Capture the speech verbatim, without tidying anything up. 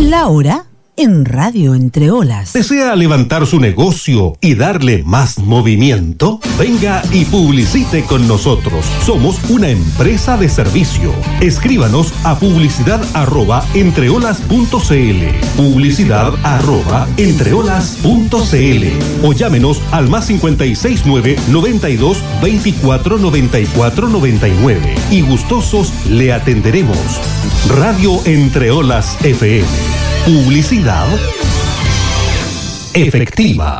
La hora en Radio Entre Olas. ¿Desea levantar su negocio y darle más movimiento? Venga y publicite con nosotros. Somos una empresa de servicio. Escríbanos a publicidad arroba entreolas punto cl, publicidad arroba entreolas punto cl, o llámenos al más cincuenta y seis nueve, noventa y dos, veinticuatro, noventa y cuatro, noventa y nueve y gustosos le atenderemos. Radio Entre Olas F M. Publicidad efectiva.